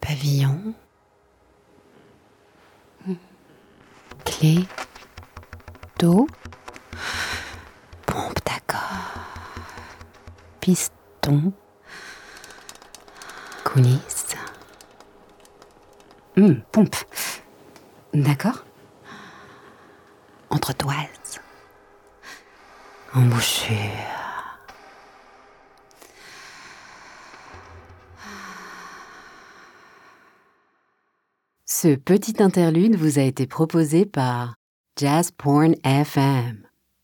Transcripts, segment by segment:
Pavillon. Clé. Dos. Pompe, d'accord. Piston. Coulisses. Pompe. D'accord. Entretoise. Embouchure. Ce petit interlude vous a été proposé par Jazz Porn FM.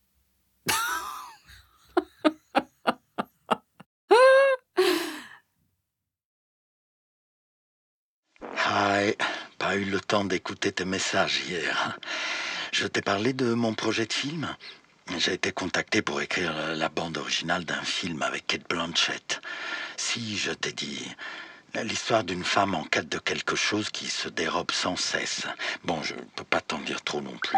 Hi, pas eu le temps d'écouter tes messages hier. Je t'ai parlé de mon projet de film. J'ai été contacté pour écrire la bande originale d'un film avec Cate Blanchett. Si, je t'ai dit, l'histoire d'une femme en quête de quelque chose qui se dérobe sans cesse. Bon, je peux pas t'en dire trop non plus.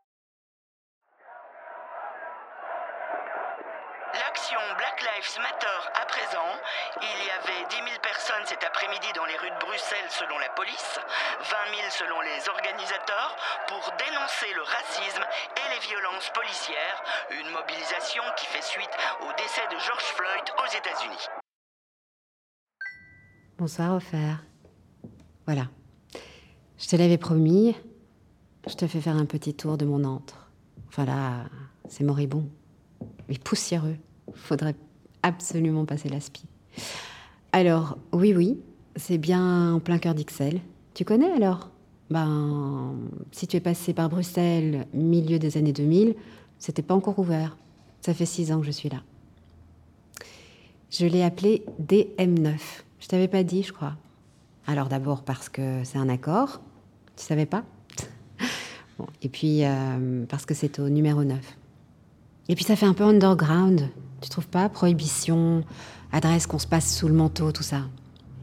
L'action Black Lives Matter à présent. Il y avait 10 000 personnes cet après-midi dans les rues de Bruxelles selon la police, 20 000 selon les organisateurs, pour dénoncer le racisme et les violences policières. Une mobilisation qui fait suite au décès de George Floyd aux États-Unis. Bonsoir, Ofer. Voilà. Je te l'avais promis, je te fais faire un petit tour de mon antre. Enfin là, c'est moribond. Mais poussiéreux. Faudrait absolument passer l'aspi. Alors, oui, c'est bien en plein cœur d'Ixelles. Tu connais alors ? Si tu es passé par Bruxelles, milieu des années 2000, c'était pas encore ouvert. Ça fait 6 ans que je suis là. Je l'ai appelé DM9. Je t'avais pas dit, je crois. Alors d'abord parce que c'est un accord. Tu savais pas ? Bon, et puis parce que c'est au numéro 9. Et puis ça fait un peu underground. Tu trouves pas ? Prohibition, adresse qu'on se passe sous le manteau, tout ça.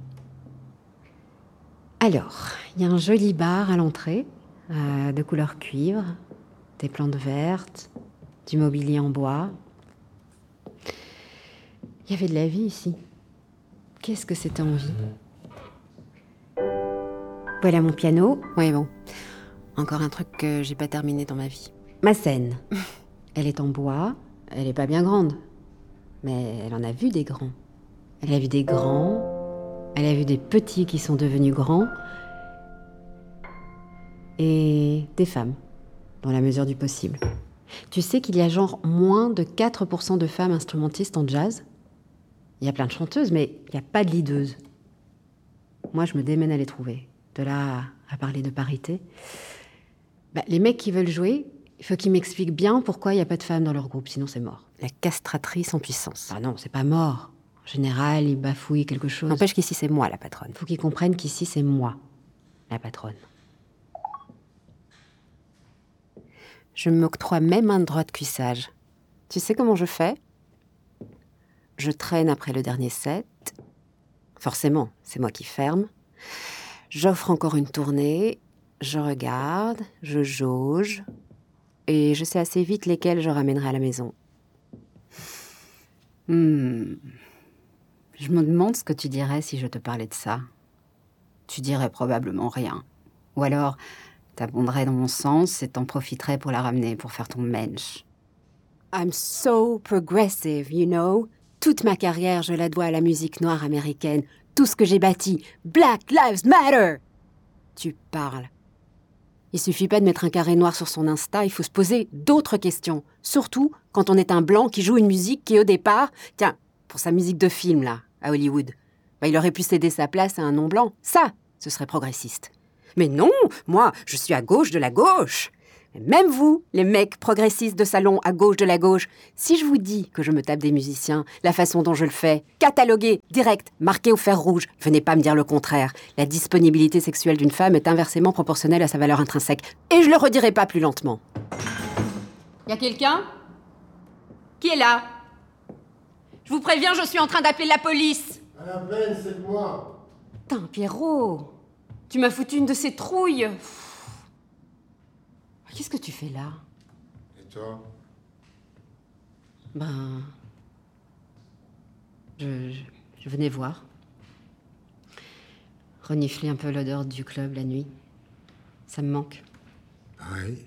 Alors, il y a un joli bar à l'entrée, de couleur cuivre, des plantes vertes, du mobilier en bois. Il y avait de la vie ici. Qu'est-ce que c'était en vie ? Voilà mon piano. Oui, bon. Encore un truc que j'ai pas terminé dans ma vie. Ma scène. Elle est en bois. Elle est pas bien grande. Mais elle en a vu des grands. Elle a vu des grands. Elle a vu des petits qui sont devenus grands. Et des femmes, dans la mesure du possible. Tu sais qu'il y a genre moins de 4% de femmes instrumentistes en jazz ? Il y a plein de chanteuses, mais il n'y a pas de leadeuses. Moi, je me démène à les trouver. De là à parler de parité. Les mecs qui veulent jouer, il faut qu'ils m'expliquent bien pourquoi il n'y a pas de femmes dans leur groupe, sinon c'est mort. La castratrice en puissance. Ah non, c'est pas mort. En général, ils bafouillent quelque chose. N'empêche qu'ici, c'est moi la patronne. Faut qu'ils comprennent qu'ici, c'est moi la patronne. Je m'octroie même un droit de cuissage. Tu sais comment je fais ? Je traîne après le dernier set. Forcément, c'est moi qui ferme. J'offre encore une tournée. Je regarde, je jauge. Et je sais assez vite lesquels je ramènerai à la maison. Je me demande ce que tu dirais si je te parlais de ça. Tu dirais probablement rien. Ou alors, t'abonderais dans mon sens et t'en profiterais pour la ramener, pour faire ton mensch. I'm so progressive, you know. Toute ma carrière, je la dois à la musique noire américaine. Tout ce que j'ai bâti. Black Lives Matter! Tu parles. Il suffit pas de mettre un carré noir sur son Insta, il faut se poser d'autres questions. Surtout quand on est un blanc qui joue une musique qui, au départ... Tiens, pour sa musique de film, là, à Hollywood, il aurait pu céder sa place à un non-blanc. Ça, ce serait progressiste. Mais non, moi, je suis à gauche de la gauche. Même vous, les mecs progressistes de salon à gauche de la gauche, si je vous dis que je me tape des musiciens, la façon dont je le fais, catalogué, direct, marqué au fer rouge, venez pas me dire le contraire. La disponibilité sexuelle d'une femme est inversement proportionnelle à sa valeur intrinsèque. Et je le redirai pas plus lentement. Y a quelqu'un ? Qui est là ? Je vous préviens, je suis en train d'appeler la police. À la peine, c'est moi. Putain, Pierrot, tu m'as foutu une de ces trouilles. Qu'est-ce que tu fais là ? Et toi ? Je venais voir. Renifler un peu l'odeur du club la nuit. Ça me manque. Pareil.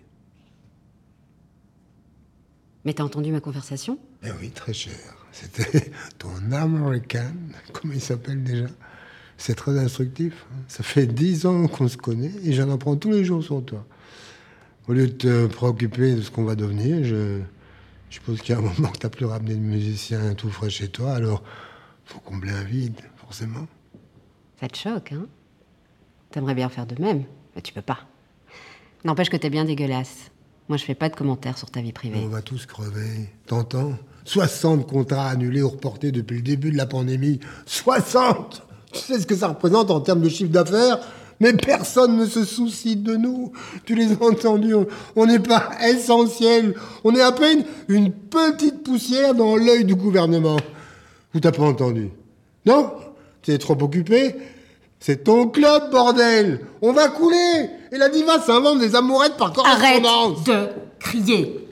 Mais t'as entendu ma conversation? Eh oui, très cher. C'était ton American, comment il s'appelle déjà? C'est très instructif. Ça fait 10 ans qu'on se connaît et j'en apprends tous les jours sur toi. Au lieu de te préoccuper de ce qu'on va devenir, je suppose qu'il y a un moment que t'as plus ramené de musicien tout frais chez toi, alors faut combler un vide, forcément. Ça te choque, hein? T'aimerais bien faire de même, mais tu peux pas. N'empêche que t'es bien dégueulasse. Moi, je fais pas de commentaires sur ta vie privée. On va tous crever, t'entends? 60 contrats annulés ou reportés depuis le début de la pandémie. 60! Tu sais ce que ça représente en termes de chiffre d'affaires? Mais personne ne se soucie de nous. Tu les as entendus, on n'est pas essentiel. On est à peine une petite poussière dans l'œil du gouvernement. Ou t'as pas entendu? Non? T'es trop occupé? C'est ton club, bordel! On va couler! Et la diva s'invente des amourettes par correspondance! Arrête de crier!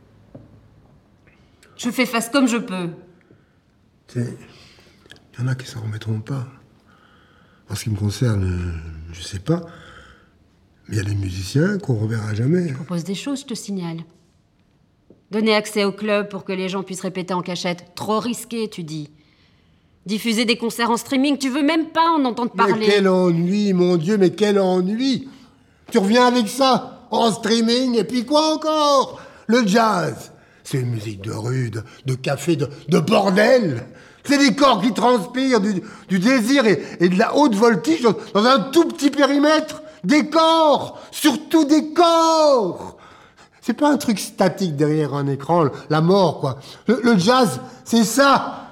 Je fais face comme je peux. Tu sais, il y en a qui s'en remettront pas. En ce qui me concerne, je sais pas. Mais il y a des musiciens qu'on reverra jamais. Je propose des choses, je te signale. Donner accès au club pour que les gens puissent répéter en cachette. Trop risqué, tu dis. Diffuser des concerts en streaming, tu veux même pas en entendre parler. Mais quel ennui, mon Dieu, mais quel ennui! Tu reviens avec ça, en streaming, et puis quoi encore? Le jazz, c'est une musique de rue, de café, de bordel! C'est des corps qui transpirent du désir et de la haute voltige dans un tout petit périmètre! Des corps! Surtout des corps! C'est pas un truc statique derrière un écran, la mort, quoi. Le jazz, c'est ça!